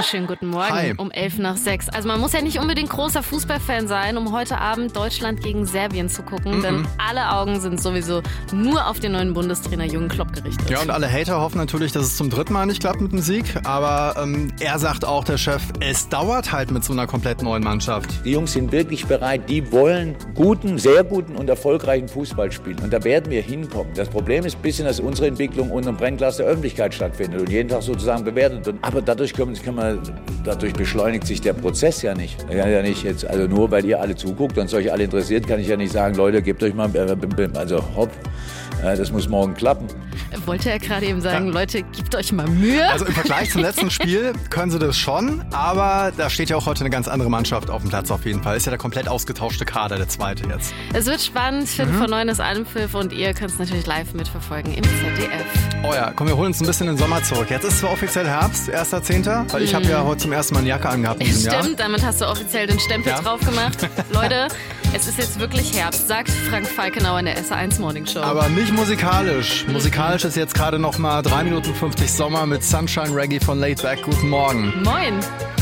wunderschönen guten Morgen. Hi. Um 5:11. Also man muss ja nicht unbedingt großer Fußballfan sein, um heute Abend Deutschland gegen Serbien zu gucken, denn alle Augen sind sowieso nur auf den neuen Bundestrainer Jürgen Klopp gerichtet. Ja, und alle Hater hoffen natürlich, dass es zum 3. Mal nicht klappt mit dem Sieg. Aber er sagt auch, der Chef, es dauert halt mit so einer komplett neuen Mannschaft. Die Jungs sind wirklich bereit, die wollen guten, sehr guten und erfolgreichen Fußball spielen. Und da werden wir hinkommen. Das Problem ist ein bisschen, dass unsere Entwicklung unter dem Brennglas der Öffentlichkeit stattfindet und jeden Tag sozusagen bewertet wird. Aber dadurch beschleunigt sich der Prozess ja nicht. Ja nicht jetzt, also nur weil ihr alle zuguckt und es euch alle interessiert, kann ich ja nicht sagen, Leute, gebt euch mal, das muss morgen klappen. Wollte er gerade eben sagen, Leute, gebt euch mal Mühe. Also im Vergleich zum letzten Spiel können sie das schon, aber da steht ja auch heute eine ganz andere Mannschaft auf dem Platz auf jeden Fall. Ist ja der komplett ausgetauschte Kader, der zweite jetzt. Es wird spannend, 5:09 ist Anpfiff und ihr könnt es natürlich live mitverfolgen im ZDF. Oh ja, komm, wir holen uns ein bisschen in den Sommer zurück. Jetzt ist zwar offiziell Herbst, 1.10., weil ich habe ja heute zum ersten Mal eine Jacke angehabt in diesem Jahr. Stimmt, damit hast du offiziell den Stempel drauf gemacht. Leute, es ist jetzt wirklich Herbst, sagt Frank Falkenauer in der SR1 Morning Show. Aber nicht musikalisch. Musikalisch ist jetzt gerade noch mal 3 Minuten 50 Sommer mit Sunshine Reggae von Laid Back. Guten Morgen. Moin.